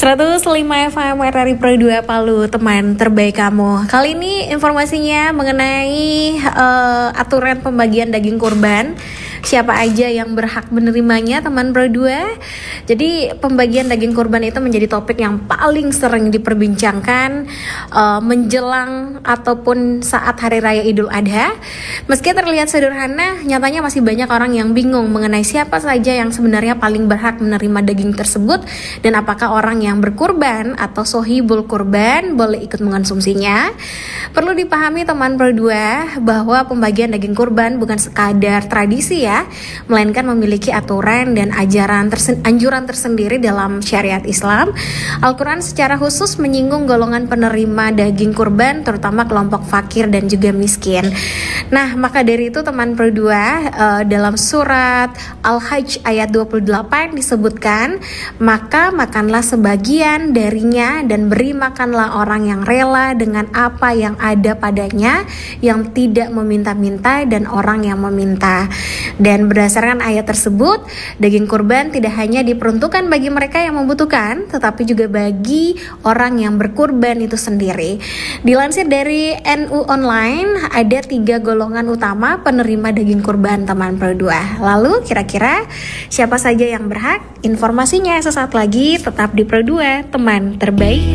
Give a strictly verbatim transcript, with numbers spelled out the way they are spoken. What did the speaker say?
seratus lima F M R R I Pro dua Palu, teman terbaik kamu. Kali ini informasinya mengenai uh, aturan pembagian daging kurban. Siapa aja yang berhak menerimanya, teman Pro dua. Jadi pembagian daging kurban itu menjadi topik yang paling sering diperbincangkan uh, menjelang ataupun saat Hari Raya Idul Adha. Meski terlihat sederhana, nyatanya masih banyak orang yang bingung mengenai siapa saja yang sebenarnya paling berhak menerima daging tersebut dan apakah orang yang berkurban atau sohibul kurban boleh ikut mengonsumsinya. Perlu dipahami teman Pro dua bahwa pembagian daging kurban bukan sekadar tradisi ya, melainkan memiliki aturan dan ajaran tersen- anjuran tersendiri dalam syariat Islam. Al-Quran secara khusus menyinggung golongan penerima daging kurban, terutama kelompok fakir dan juga miskin. Nah, maka dari itu teman Pro dua, uh, dalam surat Al-Hajj ayat dua puluh delapan disebutkan, maka makanlah sebagian darinya dan beri makanlah orang yang rela dengan apa yang ada padanya, yang tidak meminta-minta dan orang yang meminta. Dan berdasarkan ayat tersebut, daging kurban tidak hanya diperuntukkan bagi mereka yang membutuhkan, tetapi juga bagi orang yang berkurban itu sendiri. Dilansir dari N U Online, ada tiga golongan utama penerima daging kurban teman Pro dua. Lalu kira-kira siapa saja yang berhak? Informasinya sesaat lagi, tetap di Pro dua, teman terbaik.